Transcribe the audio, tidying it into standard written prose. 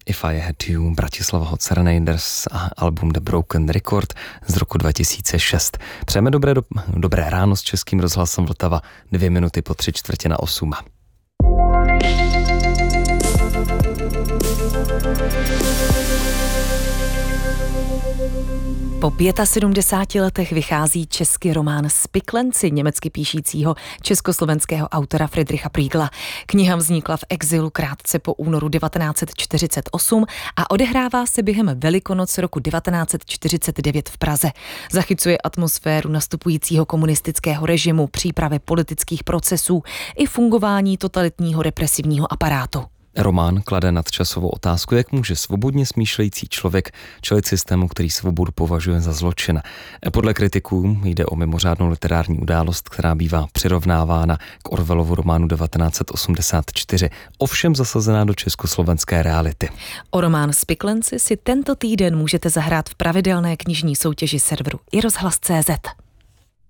If I Had You, Bratislava Hot Serenaders a album The Broken Record z roku 2006. Přejeme dobré ráno s Českým rozhlasem Vltava, 2 minuty po 7:45. Po 75 letech vychází český román Spiklenci německy píšícího československého autora Friedricha Priegla. Kniha vznikla v exilu krátce po únoru 1948 a odehrává se během Velikonoc roku 1949 v Praze. Zachycuje atmosféru nastupujícího komunistického režimu, přípravy politických procesů i fungování totalitního represivního aparátu. Román klade nadčasovou otázku, jak může svobodně smýšlející člověk čelit systému, který svobodu považuje za zločin. Podle kritiků jde o mimořádnou literární událost, která bývá přirovnávána k Orwellovu románu 1984, ovšem zasazená do československé reality. O román Spiklenci si tento týden můžete zahrát v pravidelné knižní soutěži serveru iRozhlas.cz.